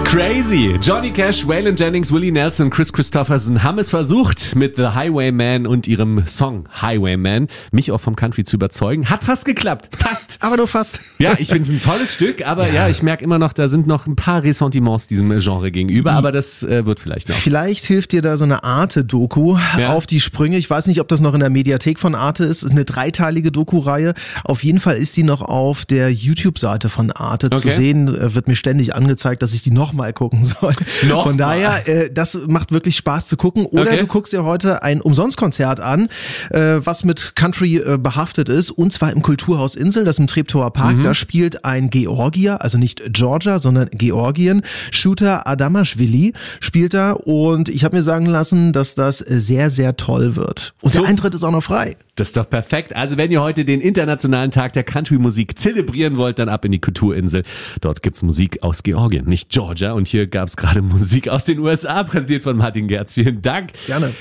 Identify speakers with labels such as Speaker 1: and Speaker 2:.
Speaker 1: Crazy. Johnny Cash, Waylon Jennings, Willie Nelson, Chris Christopherson haben es versucht, mit The Highwayman und ihrem Song Highwayman mich auch vom Country zu überzeugen. Hat fast geklappt. Fast.
Speaker 2: Aber nur fast.
Speaker 1: Ja, ich finde es ein tolles Stück, aber ja, ich merke immer noch, da sind noch ein paar Ressentiments diesem Genre gegenüber, aber das wird vielleicht noch.
Speaker 2: Vielleicht hilft dir da so eine Arte-Doku auf die Sprünge. Ich weiß nicht, ob das noch in der Mediathek von Arte ist. Es ist eine 3-teilige Doku-Reihe. Auf jeden Fall ist die noch auf der YouTube-Seite von Arte zu sehen. Wird mir ständig angezeigt, dass ich die nochmal gucken soll. Von daher, das macht wirklich Spaß zu gucken. Oder du guckst dir heute ein Umsonstkonzert an, was mit Country behaftet ist. Und zwar im Kulturhaus Insel, das im Treptower Park. Da spielt ein Georgier, also nicht Georgia, sondern Georgien. Shooter Adamaschwili spielt da. Und ich habe mir sagen lassen, dass das sehr, sehr toll wird. Und der Eintritt ist auch noch frei.
Speaker 1: Das ist doch perfekt. Also wenn ihr heute den Internationalen Tag der Country-Musik zelebrieren wollt, dann ab in die Kulturinsel. Dort gibt's Musik aus Georgien, nicht Georgia. Und hier gab's gerade Musik aus den USA, präsentiert von Martin Gerz. Vielen Dank.
Speaker 2: Gerne.